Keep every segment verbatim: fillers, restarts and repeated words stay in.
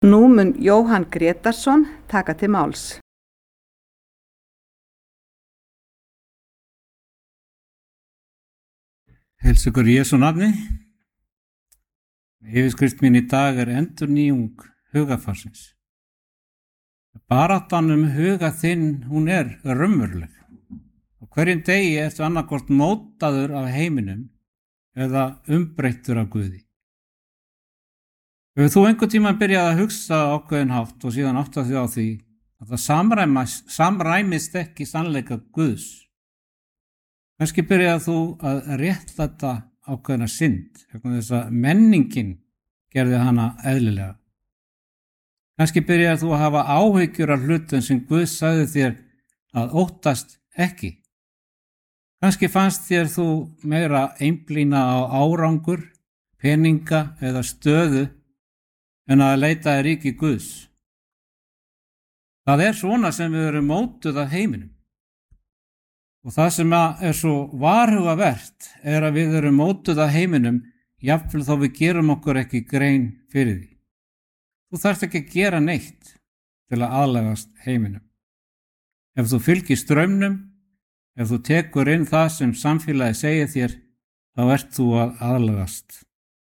Nú mun Jóhann Grétarsson taka til máls. Heilsa ykkur í Jesú nafni. Yfirskrift mín í dag er endurnýjung hugarfarsins. Baráttan um huga þinn, hún er raunveruleg. Á hverjum degi ertu annarkvort mótaður af heiminum eða umbreyttur af Guði. Hefur þú einhvern tíma byrjað að hugsa ákveðin hátt og síðan áttað þig á því að það samræmist, samræmist ekki sannleika Guðs? Kannski byrjaði þú að réttlæta ákveðina synd, vegna þess að menningin gerði hana eðlilega. Kannski byrjaði þú að hafa áhyggjur af hlutum sem Guð sagði þér að óttast ekki. Kannski fannst þér þú meira einblína á árangur, peninga eða stöðu en að leita í ríki Guðs. Það er svona sem við erum mótuð af heiminum. Og það sem er svo varhugavert er að við erum mótuð af heiminum jafnvel þó við gerum okkur ekki grein fyrir því. Þú þarft ekki að gera neitt til að aðlagast heiminum. Ef þú fylgir straumnum, ef þú tekur inn það sem samfélagi segir þér, þá ert þú að aðlagast.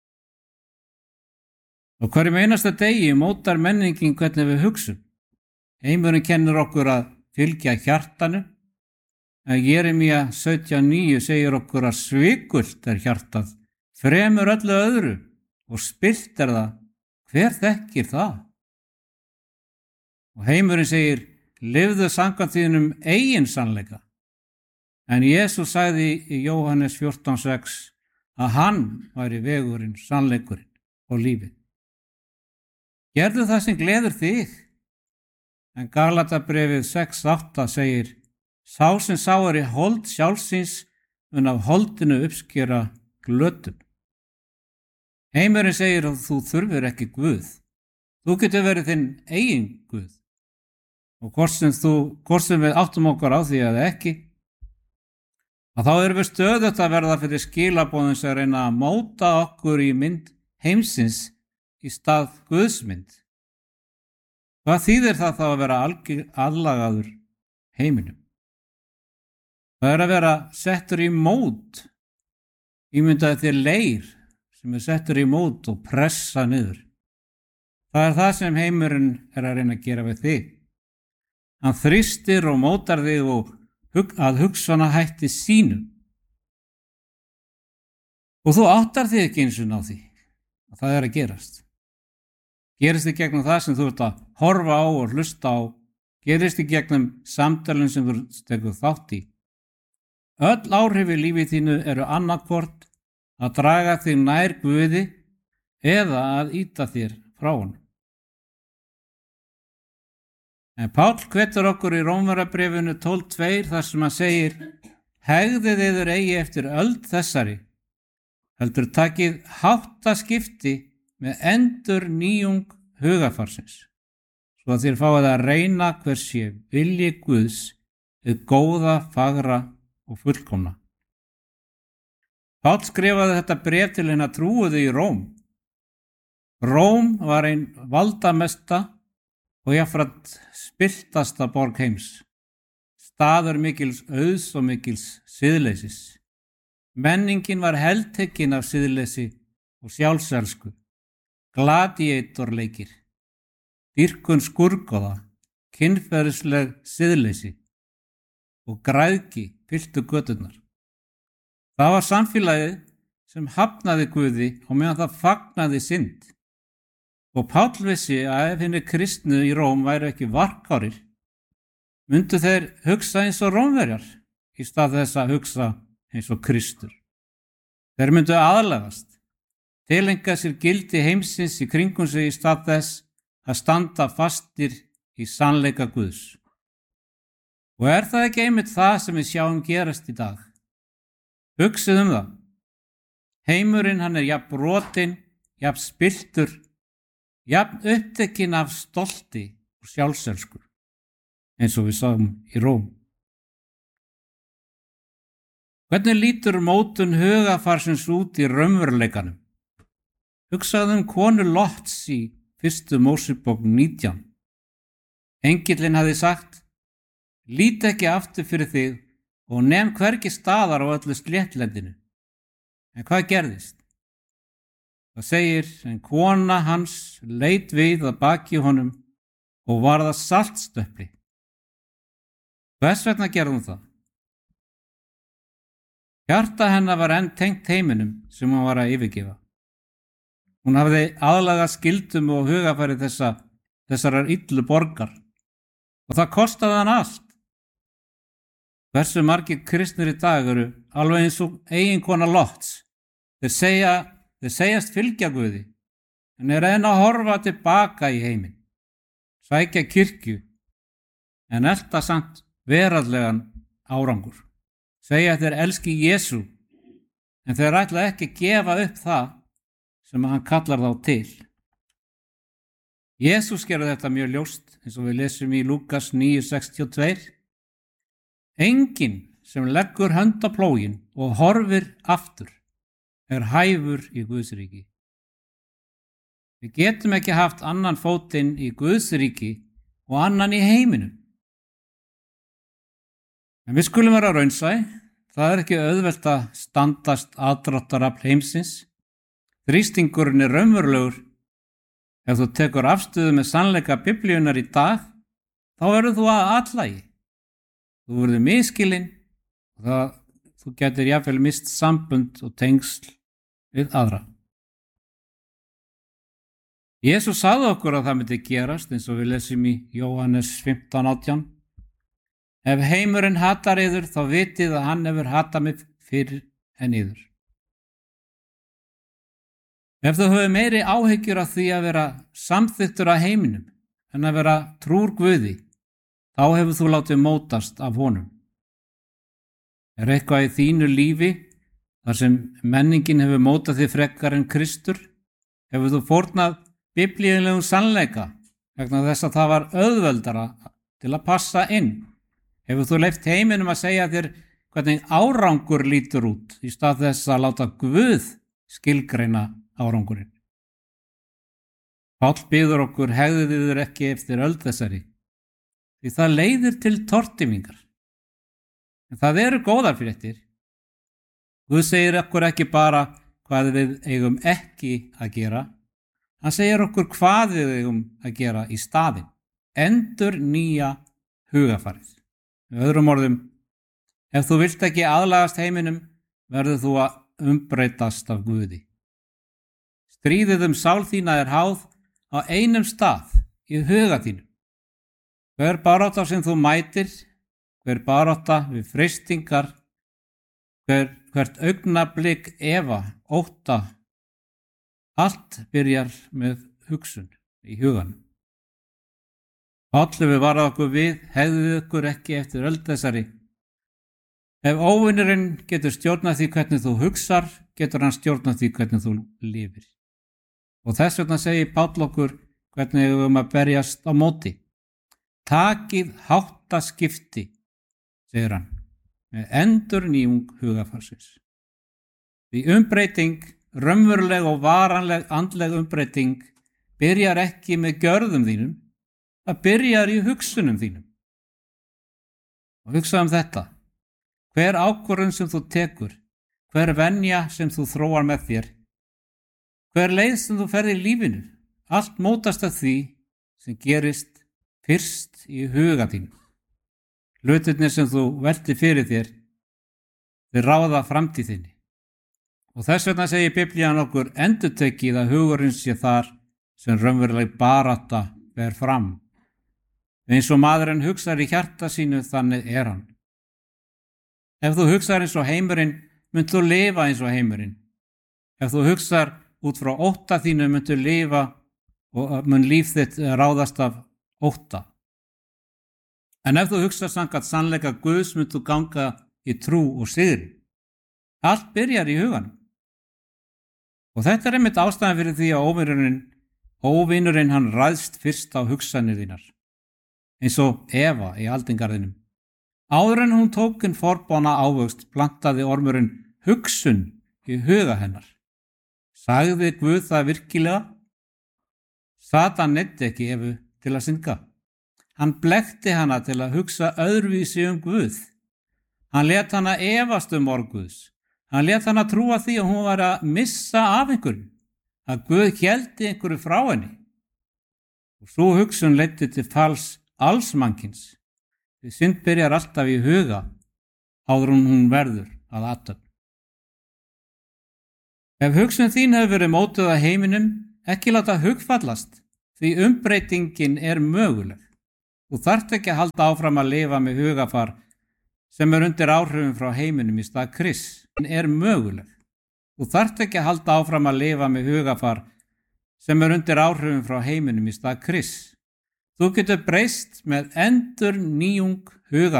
Á hverjum einasta degi mótar menningin hvernig við hugsum. Heimurinn kennir okkur að fylgja hjartanu, en Jeremía sautján níu segir okkur að svikult er hjartað, fremur öllu öðru og spillt er það, hver þekkir það? Og heimurinn segir, lifðu samkvæmt þínum eigin sannleika. En Jesús sagði í Jóhannes fjórtán sex að hann væri vegurinn, sannleikurinn og lífið. Gerðu það sem gleður þig. En Galatabréfið sex átta segir, sá sem sá er í hold sjálfsins mun af holdinu uppskera glötun. Heimurinn segir að þú þurfir ekki Guð. Þú getur verið þinn eigin Guð. Og hvort sem, þú, hvort sem við áttum okkur á því eða ekki, að þá erum við stöðugt að verða fyrir skilabóðum sem reyna að móta okkur í mynd heimsins í stað Guðsmynd. Hvað þýðir það þá að vera aðlagaður heiminum? Það er að vera settur í mót, ímyndaði þér leir sem er settur í mót og pressa niður. Það er það sem heimurinn er að reyna að gera við þig. Hann þrýstir og mótar þig og hug, að hugsana hætti sínum. Og þú áttar þig ekki eins og ná því að það er að gerast. Gerist þig gegnum það sem þú ert að horfa á og hlusta á, gerist þig gegnum samtalin sem þú tekur þátt í. Öll áhrif í lífið þínu eru annarkvort að draga þig nær Guði eða að ýta þér frá honum. En Páll hvetur okkur í Rómverjabréfinu tólf tvö þar sem hann segir, hegðið yður eigi eftir öld þessari, heldur takið háttaskipti með endur nýjung hugafarsins, svo að þér fáið að reyna hvers sé vilji Guðs við góða, fagra og fullkomna. Páll skrifaði þetta bréf til hennar trúuðu í Róm. Róm var ein valdamesta og jafnframt spilltasta borg heims, staður mikils auðs og mikils siðleysis. Menningin var heltekin af siðleysi og sjálfselsku, gladiatorleikir, dýrkun skurgoða, kynferðisleg siðleysi og græðgi fylltu göturnar. Það var samfélagið sem hafnaði Guði og meðan það fagnaði synd. Og Páll vissi að ef hinni kristnu í Róm væri ekki varkárir, myndu þeir hugsa eins og Rómverjar í stað þess að hugsa eins og Kristur. Þeir myndu aðlagast, tileinka sér gildi heimsins í kringum sig í stað þess að standa fastir í sannleika Guðs. Og er það ekki einmitt það sem við sjáum gerast í dag? Hugsið um það. Heimurinn hann er jafn brotinn, jafn spilltur, jafn upptekinn af stolti og sjálfselsku, eins og við sáum í Róm. Hvernig lítur mótun hugafarsins út í raunveruleikanum? Hugsaðu um konu Lots í fyrstu Mósebók nítján. Engillinn hafði sagt: lít ekki aftur fyrir þig og nem hvergi staðar á öllu sléttlendinu. En hvað gerðist? Það segir, en kona hans leit við að baki honum og varð að saltstöpli. Hvers vegna gerði hún það? Hjarta hennar var enn tengt heiminum sem hún var að yfirgefa. Hún hafði aðlagað skyldum og hugafæri þessa, þessarar illu borgar og það kostaði hann allt. Hversu margir kristnir í dag eru alveg eins og eiginkona Lots. Þeir, segja, þeir segjast fylgja Guði en er enn að horfa tilbaka í heiminn, sækja kirkju en elta samt veraldlegan árangur. Segja að þeir elski Jesú en þeir ætla ekki að gefa upp það sem hann kallar þá til. Jesús gerði þetta mjög ljóst eins og við lesum í Lúkas níu sextíu og tvö. Enginn sem leggur hönd á plóginn og horfir aftur er hæfur í Guðsríki. Við getum ekki haft annan fótinn í Guðsríki og annan í heiminum. En við skulum vera raunsæ, það er ekki auðvelt að standast aðdráttarafl heimsins. Þrýstingurinn er raunverulegur. Ef þú tekur afstöðu með sannleika Biblíunnar í dag, þá verður þú að atlægi. Þú verður misskilinn og það, þú getur jafnvel mist sambund og tengsl við aðra. Jesús sagði okkur að það myndi gerast eins og við lesum í Jóhannes fimmtán átján. Ef heimurinn hatar yður, þá vitið að hann hefur hatað mig fyrir en yður. Ef þú hefur meiri áhyggjur af því að vera samþyktur af heiminum en að vera trúr Guði, þá hefur þú látið mótast af honum. Er eitthvað í þínu lífi þar sem menningin hefur mótað þig frekar en Kristur? Hefur þú fórnað biblíulegum sannleika vegna þess að það var auðveldara til að passa inn? Hefur þú leyft heiminum að segja þér hvernig árangur lítur út í stað þess að láta Guð skilgreina árangurinn? Páll biður okkur: hegðið þér ekki eftir öld þessari, því það leiðir til tortímingar. En það eru góðar fréttir. Guð segir okkur ekki bara hvað við eigum ekki að gera, hann segir okkur hvað við eigum að gera í staðinn. Endur nýja hugafarið. Með öðrum orðum, ef þú vilt ekki aðlagast heiminum, verður þú að umbreytast af Guði. Stríðið um sál þína er háð á einum stað í huga þínum. Hver barátta sem þú mætir, hver barátta við freistingar, hver, hvert augnablik efa, ótta, allt byrjar með hugsun í huganum. Páll hefur varað okkur við: hegðið ykkur ekki eftir öld þessari. Ef óvinurinn getur stjórnað því hvernig þú hugsar, getur hann stjórnað því hvernig þú lifir. Og þess vegna segir Páll okkur hvernig við höfum að berjast á móti. Takið háttaskipti, segir hann, með endurnýjung hugafarsins. Því umbreyting, raunveruleg og varanleg andleg umbreyting, byrjar ekki með gjörðum þínum, það byrjar í hugsunum þínum. Og hugsa um þetta: hver ákvörðun sem þú tekur, hver venja sem þú þróar með þér, hver leið sem þú ferð í lífinu, allt mótast af því sem gerist fyrst í huga þínum. Hlutirnir sem þú veltir fyrir þér, þeir ráða framtíð þinni. Og þess vegna segir Biblían okkur endurtekið að hugurinn sé þar sem raunveruleg barátta ber fram. Eins og maðurinn hugsar í hjarta sínu, þannig er hann. Ef þú hugsar eins og heimurinn, munt þú lifa eins og heimurinn. Ef þú hugsar út frá ótta þínu, munt þú lifa og mun líf þitt ráðast af ótta. En ef þú hugsar samkvæmt sannleika Guðs, munt þú ganga í trú og sigri. Allt byrjar í huganum. Og þetta er einmitt ástæðan fyrir því að óvinurinn, óvinurinn hann ræðst fyrst á hugsanir þínar. Eins og Eva í aldingarðinum. Áður en hún tók inn forboðna ávöxt, plantaði ormurinn hugsun í huga hennar. Sagði Guð það virkilega? Satan neyddi ekki Evu til að synga. Hann blekkti hana til að hugsa öðruvísi um Guð. Hann let hana efast um orð Guðs. Hann let hana trúa því að hún var að missa af einhverju, að Guð héldi einhverju frá henni. Og svo hugsun leiddi til falls alls mannkins. Því synd byrjar alltaf í huga áður en hún verður að athöfn. Ef hugsun þín hefur verið mótuð að heiminum, ekki láta hugfallast, því umbreytingin er möguleg. Þú þarft ekki að halda áfram að lifa með hugafar sem er undir áhrifum frá heiminum í stað Krists, er möguleg. Þú þarft ekki að halda áfram að lifa með hugafar sem er undir áhrifum frá heiminum í stað Krists. Þú getur breyst með endur nýjung hugafar.